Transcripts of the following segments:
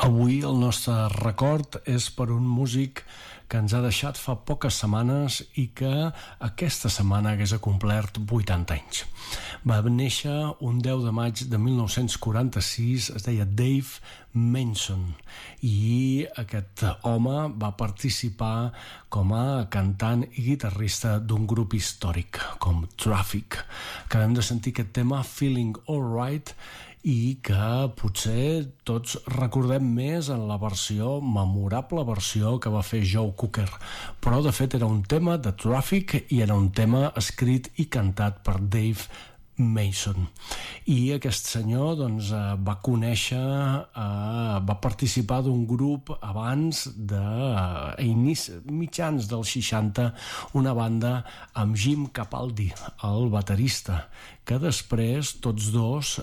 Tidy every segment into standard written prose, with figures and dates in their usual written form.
Avui el nostre record és per un músic que ens ha deixat fa poques setmanes i que aquesta setmana hagués complert 80 anys. Va néixer un 10 de maig de 1946, es deia Dave Mason, i aquest home va participar com a cantant i guitarrista d'un grup històric com Traffic. Acabem de sentir aquest tema Feeling Alright i que potser tots recordem més en la memorable versió que va fer Joe Cocker, però de fet era un tema de Traffic i era un tema escrit i cantat per Dave Mason. I aquest senyor doncs, va conèixer, va participar d'un grup abans de mitjans dels 60, una banda amb Jim Capaldi, el baterista, que després tots dos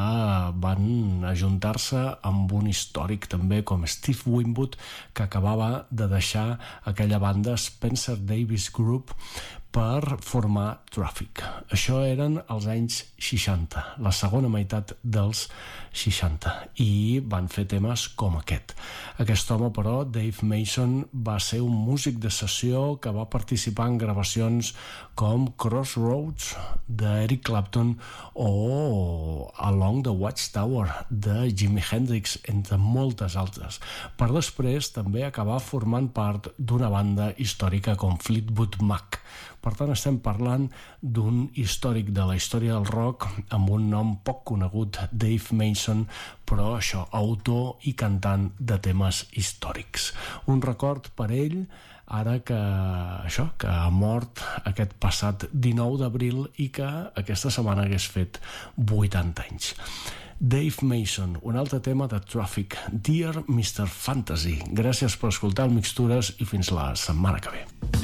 van ajuntar-se amb un històric també com Steve Winwood, que acabava de deixar aquella banda Spencer Davis Group per formar Traffic. Això eren els anys 60, la segona meitat dels 60, i van fer temes com aquest. Aquest home, però, Dave Mason, va ser un músic de sessió que va participar en gravacions com Crossroads d'Eric Clapton o Along the Watchtower de Jimi Hendrix, entre moltes altres, per després també acabar formant part d'una banda històrica com Fleetwood Mac. Per tant, estem parlant d'un històric de la història del rock amb un nom poc conegut, Dave Mason, però això, autor i cantant de temes històrics. Un record per ell, ara que ha mort aquest passat 19 d'abril i que aquesta setmana hagués fet 80 anys. Dave Mason, un altre tema de Traffic, Dear Mr. Fantasy. Gràcies per escoltar el Mixtures i fins la setmana que ve.